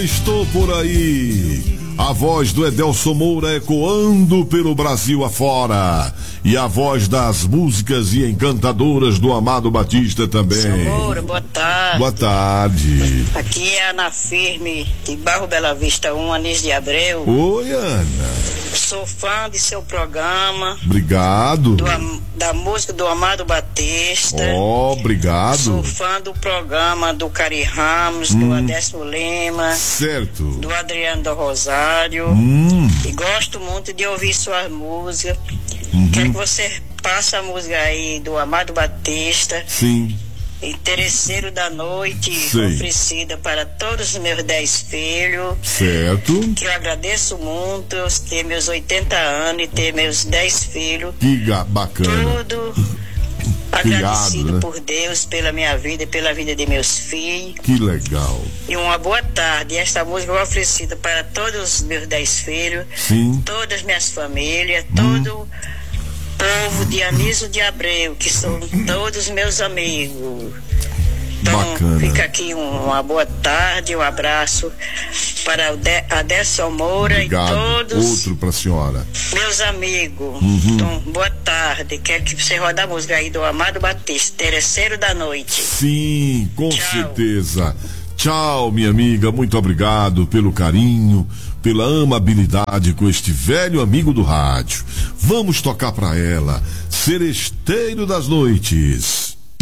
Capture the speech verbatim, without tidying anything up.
estou por aí. A voz do Edelson Moura ecoando pelo Brasil afora. E a voz das músicas e encantadoras do Amado Batista também. Seu Moura, boa tarde. Boa tarde. Aqui é a Ana Firme, de Barro Bela Vista um, Anísio de Abreu. Oi, Ana. Sou fã de seu programa. Obrigado. Do, da música do Amado Batista. Oh, obrigado. Sou fã do programa do Cari Ramos, hum. do Adécio Lima. Certo. Do Adriano do Rosário. Hum. E gosto muito de ouvir suas músicas. Uhum. Quero que você passe a música aí do Amado Batista. Sim. Interesseiro da Noite, Sim. oferecida para todos os meus dez filhos. Certo. Que eu agradeço muito ter meus oitenta anos e ter meus dez filhos. Que bacana. Tudo Criado, agradecido, né? Por Deus, pela minha vida e pela vida de meus filhos. Que legal. E uma boa tarde. Esta música é oferecida para todos os meus dez filhos. Sim. Todas as minhas famílias, hum. todo povo de Anísio de Abreu, que são todos meus amigos. Então, bacana. Fica aqui um, uma boa tarde, um abraço para o De, Adécio Moura. Obrigado. E todos outro para a senhora. Meus amigos. Uhum. Então, boa tarde. Quero que você roda a música aí do Amado Batista, Interesseiro da Noite. Sim, com Tchau. certeza. Tchau, minha amiga, muito obrigado pelo carinho, pela amabilidade com este velho amigo do rádio. Vamos tocar para ela, Seresteiro das Noites.